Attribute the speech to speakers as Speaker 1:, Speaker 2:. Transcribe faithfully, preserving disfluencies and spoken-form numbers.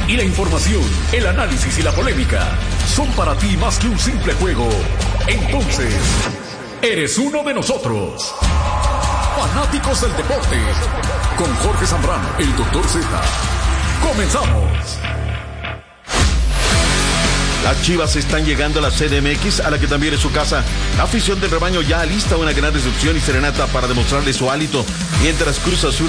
Speaker 1: y la información, el análisis y la polémica son para ti más que un simple juego. Entonces, eres uno de nosotros. Fanáticos del deporte, con Jorge Zambrano, el doctor Z. Comenzamos.
Speaker 2: Las Chivas están llegando a la C D M X, a la que también es su casa. La afición del rebaño ya alista una gran recepción y serenata para demostrarle su hálito, mientras Cruz Azul